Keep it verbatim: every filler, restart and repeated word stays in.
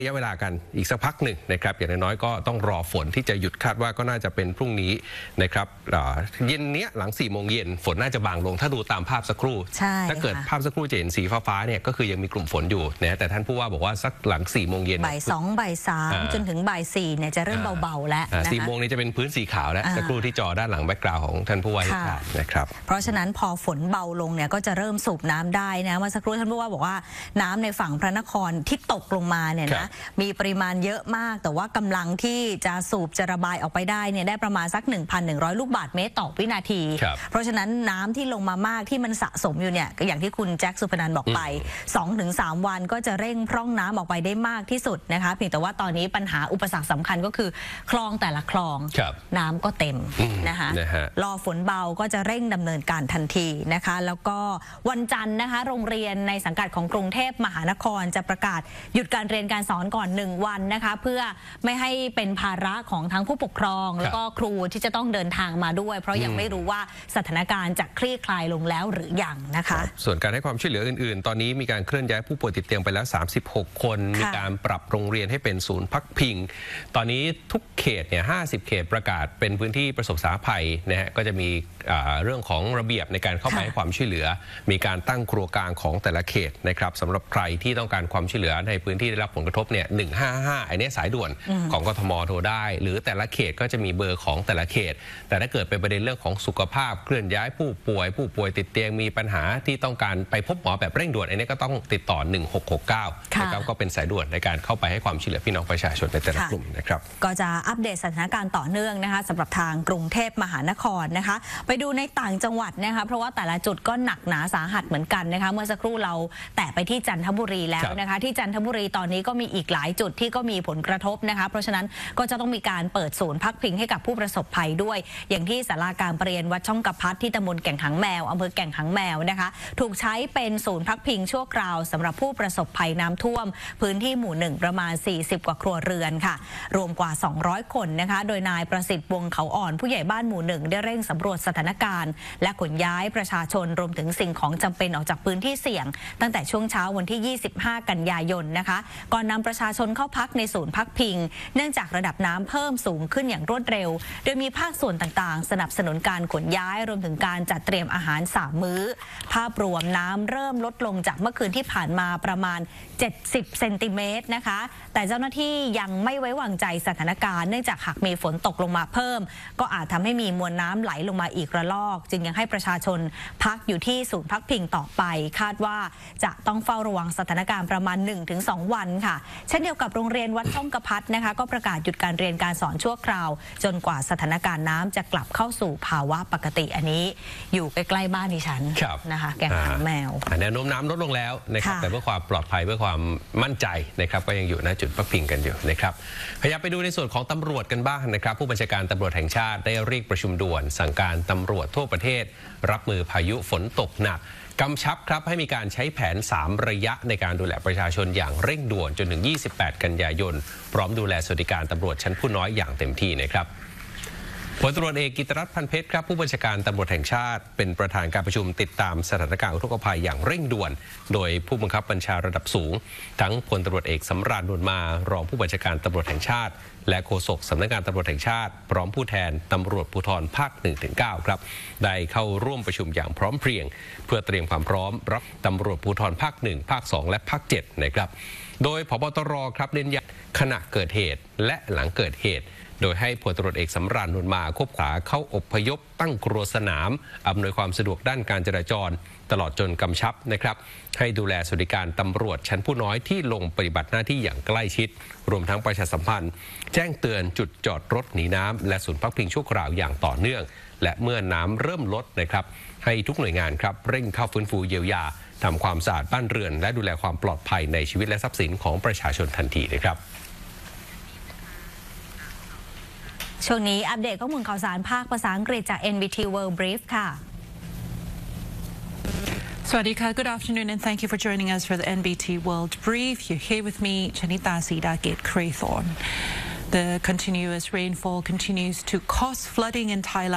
ระยะเวลากันอีกสักพักหนึ่งนะครับอย่างน้อยๆก็ต้องรอฝนที่จะหยุดคาดว่าก็น่าจะเป็นพรุ่งนี้นะครับเย็นเนี้ยหลังสี่โมงเย็นฝนน่าจะบางลงถ้าดูตามภาพสักครู่ถ้าเกิดภาพสักครู่จะเห็นสีฟ้าๆเนี่ยก็คือยังมีกลุ่มฝนอยู่นะแต่ท่านผู้ว่าบอกว่าสักหลังสี่โมงเย็นบ่ายสองบ่ายสามจนถึงบ่ายสี่เนี่ยจะเริ่มเบาๆแล้วนะคะสี่โมงนี้จะเป็นพื้นสีขาวแล้วสักครู่ที่จอด้านหลังแบ็กกราวด์ของท่านผู้ว่านะครับเพราะฉะนั้นพอฝนเบาลงเนี่ยก็จะเริ่มสูบน้ำได้นะเมื่อสักครู่ท่านผู้ว่าบอกว่าน้ำในฝั่งพระนครที่ตกลงมาเนี่ยนะมีปริมาณเยอะมากแต่ว่ากำลังที่จะสูบจะระบายออกไปได้เนี่ยได้ประมาณสัก หนึ่งพันหนึ่งร้อย ลูกบาศก์เมตรต่อวินาทีเพราะฉะนั้นน้ำที่ลงมามากที่มันสะสมอยู่เนี่ยอย่างที่คุณแจ็คสุพนันท์บอกไป สองถึงสาม วันก็จะเร่งพร่องน้ำออกไปได้มากที่สุดนะคะเพียงแต่ว่าตอนนี้ปัญหาอุปสรรคสำคัญก็คือคลองแต่ละคลองน้ำก็เต็มนะคะรอฝนเบาก็จะเร่งดำเนินการทันทีนะคะแล้วก็วันจันทร์นะคะโรงเรียนในสังกัดของกรุงเทพมหานครจะประกาศหยุดการเรียนการสอนก่อนหนึ่งวันนะคะเพื่อไม่ให้เป็นภาระของทั้งผู้ปกครองแล้วก็ครูที่จะต้องเดินทางมาด้วยเพราะยังไม่รู้ว่าสถานการณ์จะคลี่คลายลงแล้วหรือยังนะคะส่วนการให้ความช่วยเหลืออื่นๆตอนนี้มีการเคลื่อนย้ายผู้ป่วยติดเตียงไปแล้วสามสิบหกคนมีการปรับโรงเรียนให้เป็นศูนย์พักพิงตอนนี้ทุกเขตเนี่ยห้าสิบเขตประกาศเป็นพื้นที่ประสบสาภัยนะฮะก็จะมีเรื่องของระเบียบในการเข้าไปให้ความช่วยเหลือมีการตั้งครัวกลางของแต่ละเขตนะครับสำหรับใครที่ต้องการความช่วยเหลือในพื้นที่ได้รับผลกระทบเนี่ยหนึ่งห้าห้าอันนี้สายด่วนของกทมโทรได้หรือแต่ละเขตก็จะมีเบอร์ของแต่ละเขตแต่ถ้าเกิดเป็นประเด็นเรื่องของสุขภาพเคลื่อนย้ายผู้ป่วยผู้ป่วยติดเตียงมีปัญหาที่ต้องการไปพบหมอแบบเร่งด่วนอันนี้ก็ต้องติดต่อหนึ่งหกหกเก้านะครับก็เป็นสายด่วนในการเข้าไปให้ความช่วยเหลือพี่น้องประชาชนในแต่ละกลุ่มนะครับก็จะอัปเดตสถานการณ์ต่อเนื่องนะคะสำหรับทางกรุงเทพมหานครนะคะไปดูในต่างจังหวัดนะคะเพราะว่าแต่ละจุดก็หนักหนาสาหัสเหมือนกันนะคะเมื่อสักครู่เราแตะไปที่จันทบุรีแล้วนะคะที่จันทบุรีตอนนี้ก็มีอีกหลายจุดที่ก็มีผลกระทบนะคะเพราะฉะนั้นก็จะต้องมีการเปิดศูนย์พักพิงให้กับผู้ประสบภัยด้วยอย่างที่ศาลาการประเรียนวัดช่องกระพัดที่ตำบลแก่งหางแมวอำเภอแก่งหางแมวนะคะถูกใช้เป็นศูนย์พักพิงชั่วคราวสำหรับผู้ประสบภัยน้ำท่วมพื้นที่หมู่หนึ่งประมาณสี่สิบกว่าครัวเรือนค่ะรวมกว่าสองร้อยคนนะคะโดยนายประสิทธิ์วงเขาอ่อนผู้ใหญ่บ้านหมู่หนึ่งได้เร่งสำรวจสถานการณ์และขนย้ายประชาชนรวมถึงสิ่งของจำเป็นออกจากพื้นที่เสี่ยงตั้งแต่ช่วงเช้าวันที่ยี่สิบห้ากันยายนนะคะก่อนนำประชาชนเข้าพักในศูนย์พักพิงเนื่องจากระดับน้ำเพิ่มสูงขึ้นอย่างรวดเร็วโดยมีภาคส่วนต่างๆสนับสนุนการขนย้ายรวมถึงการจัดเตรียมอาหารสามมื้อภาพรวมน้ำเริ่มลดลงจากเมื่อคืนที่ผ่านมาประมาณเจ็ดสิบเซนติเมตรนะคะแต่เจ้าหน้าที่ยังไม่ไว้วางใจสถานการณ์เนื่องจากหากมีฝนตกลงมาเพิ่มก็อาจทำให้มีมวลน้ำไหลลงมาอีกระลอกจึงยังให้ประชาชนพักอยู่ที่ศูนย์พักพิงต่อไปคาดว่าจะต้องเฝ้าระวังสถานการณ์ประมาณ หนึ่งถึงสอง วันค่ะเช่นเดียวกับโรงเรียนวัดช่องกระพัดนะคะก็ประกาศหยุดการเรียนการสอนชั่วคราวจนกว่าสถานการณ์น้ำจะกลับเข้าสู่ภาวะปกติอันนี้อยู่ใกล้ๆบ้านดิฉันนะคะแก่งหางแมวแนวโน้มน้ำลดลงแล้วนะครับแต่เพื่อความปลอดภัยเพื่อความมั่นใจนะครับก็ยังอยู่ณจุดพักพิงกันอยู่นะครับขยับไปดูในส่วนของตำรวจกันบ้างนะครับผู้บัญชาการตำรวจแห่งชาติได้เรียกประชุมด่วนสั่งการตำรวจทั่วประเทศรับมือพายุฝนตกหนักกำชับครับให้มีการใช้แผนสามระยะในการดูแลประชาชนอย่างเร่งด่วนจนถึงยี่สิบแปดกันยายนพร้อมดูแลสวัสดิการตำรวจชั้นผู้น้อยอย่างเต็มที่นะครับพลตำรวจเอกกิตติรัตน์พันเพชรครับผู้บัญชาการตำรวจแห่งชาติเป็นประธานการประชุมติดตามสถานการณ์อุทกภัยอย่างเร่งด่วนโดยผู้บังคับบัญชาระดับสูงทั้งพลตำรวจเอกสำราญนวลมารองผู้บัญชาการตำรวจแห่งชาติและโฆษกสำนักงานตำรวจแห่งชาติพร้อมผู้แทนตำรวจภูธรภาค หนึ่งถึงเก้า ครับได้เข้าร่วมประชุมอย่างพร้อมเพรียงเพื่อเตรียมความพร้อมรับตำรวจภูธรภาค หนึ่ง ภาค สอง และภาค เจ็ดนะครับโดยผบ.ตร.ครับเน้นย้ำขณะเกิดเหตุและหลังเกิดเหตุโดยให้พลตำรวจเอกสำราญนวลมาควบขาเข้าอพยพตั้งครัวสนามอำนวยความสะดวกด้านการจราจรตลอดจนกำชับนะครับให้ดูแลสวัสดิการตำรวจชั้นผู้น้อยที่ลงปฏิบัติหน้าที่อย่างใกล้ชิดรวมทั้งประชาสัมพันธ์แจ้งเตือนจุดจอดรถหนีน้ำและศูนย์พักพิงชั่วคราวอย่างต่อเนื่องและเมื่อน้ำเริ่มลดนะครับให้ทุกหน่วยงานครับเร่งเข้าฟื้นฟูเยียวยาทำความสะอาดบ้านเรือนและดูแลความปลอดภัยในชีวิตและทรัพย์สินของประชาชนทันทีนะครับช่วงนี้อัปเดตข้อมูลข่าวสารภาคภาษาอังกฤษจาก เอ็น บี ที World Brief ค่ะ Swadika, good afternoon and thank you for joining us for the เอ็น บี ที World Brief. You're here with me, Chanita Sidagate Craythorne. The continuous rainfall continues to cause flooding in Thailand.